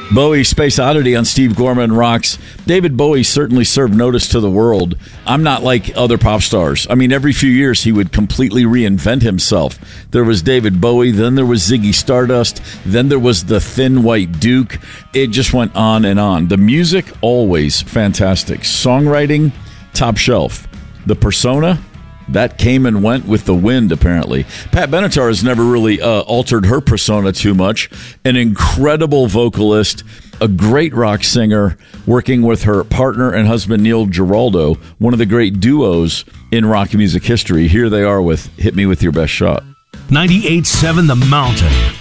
Bowie, Space Oddity on Steve Gorman Rocks. David Bowie certainly served notice to the world. I'm not like other pop stars. I mean, every few years he would completely reinvent himself. There was David Bowie, then there was Ziggy Stardust, then there was the Thin White Duke. It just went on and on. The music, always fantastic. Songwriting, top shelf. The persona, that came and went with the wind, apparently. Pat Benatar has never really altered her persona too much. An incredible vocalist, a great rock singer, working with her partner and husband, Neil Giraldo, one of the great duos in rock music history. Here they are with Hit Me With Your Best Shot. 98.7 The Mountain.